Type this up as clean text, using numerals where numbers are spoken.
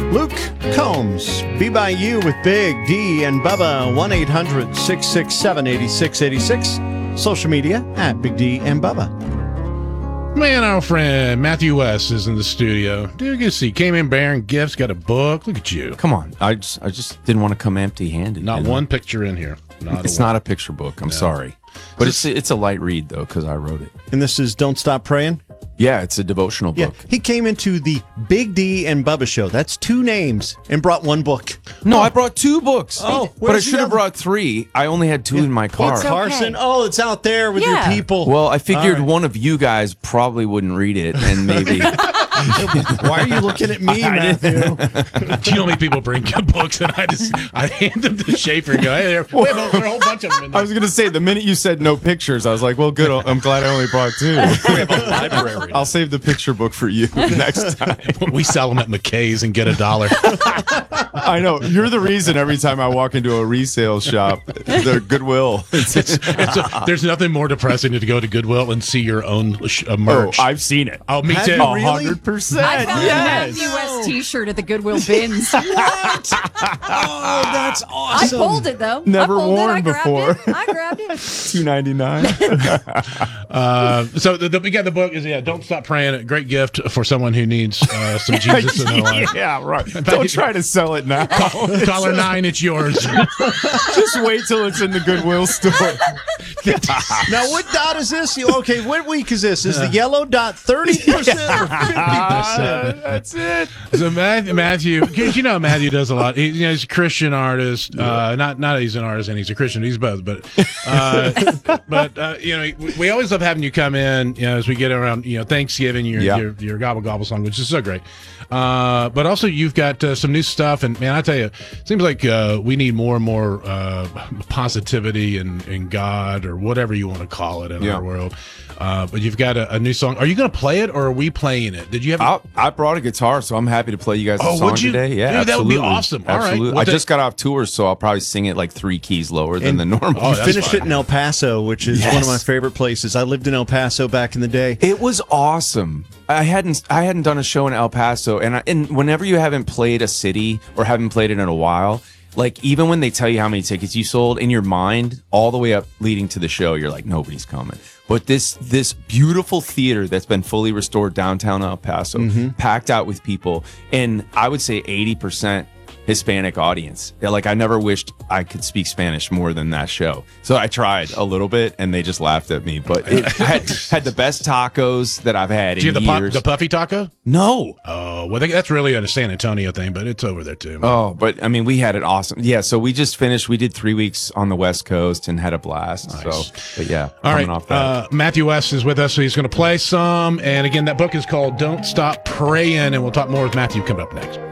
Luke Combs, Be By You with Big D and Bubba, 1-800-667-8686. Social media at Big D and Bubba. Man, our friend Matthew West is in the studio. Dude, you see, came in bearing gifts, got a book. Look at you. Come on. I just didn't want to come empty-handed. Not one picture in here. It's not a picture book. I'm sorry. But it's a light read, though, because I wrote it. And this is Don't Stop Praying? Yeah, it's a devotional book. Yeah, he came into the Big D and Bubba show. That's two names and brought one book. No, I brought two books. Oh, but I should have brought three. I only had two in my car. What's Carson? Oh, it's out there with your people. Well, I figured one of you guys probably wouldn't read it, and maybe... Why are you looking at me, Matthew? Do you know how many people bring books and I hand them to Schaefer and go, hey, there are a whole bunch of them in there. I was going to say, the minute you said no pictures, I was like, well, good. I'm glad I only brought two. We have a library. I'll save the picture book for you next time. We sell them at McKay's and get $1. I know. You're the reason every time I walk into a resale shop, they're Goodwill. There's nothing more depressing than to go to Goodwill and see your own merch. Oh, I've seen it. Oh, me too. 100%. I found a Matthew West T-shirt at the Goodwill bins. What? Oh, that's awesome. I pulled it, though. Never worn I before. I grabbed it. $2.99. So we got the book is Don't Stop Praying. A great gift for someone who needs some Jesus in their life. Yeah, right. Don't try to sell it now. Caller 9, it's yours. Just wait till it's in the Goodwill store. Now, what dot is this? Okay, what week is this? Is the yellow dot 30% or 50%? That's it. So Matthew, you know Matthew does a lot. He's a Christian artist. Not that he's an artist and he's a Christian. He's both. But we always love having you come in. As we get around Thanksgiving, your gobble gobble song, which is so great. But also you've got some new stuff, and man, I tell you, it seems like we need more and more positivity in God or whatever you want to call it in our world. But you've got a new song. Are you going to play it, or are we playing it? Did you have? I brought a guitar, so I'm happy to play you guys a song today. Yeah, dude, that would be awesome. Absolutely. All right. I just got off tour, so I'll probably sing it like 3 keys lower than the normal. You finished it in El Paso, which is one of my favorite places. I lived in El Paso back in the day. It was awesome. I hadn't done a show in El Paso, and whenever you haven't played a city or haven't played it in a while, like even when they tell you how many tickets you sold, in your mind, all the way up leading to the show, you're like, nobody's coming. But this beautiful theater that's been fully restored downtown El Paso, packed out with people, and I would say 80% Hispanic audience. Like, I never wished I could speak Spanish more than that show. So I tried a little bit, and they just laughed at me. But it had the best tacos that I've had in years. Do you have the puffy taco? No. Oh, well, that's really a San Antonio thing, but it's over there too. Man. Oh, but I mean, we had it awesome. Yeah, so we just finished. We did 3 weeks on the West Coast and had a blast. Nice. So, but yeah, all right. Off that. Matthew West is with us, so he's going to play some. And again, that book is called Don't Stop Praying, and we'll talk more with Matthew coming up next.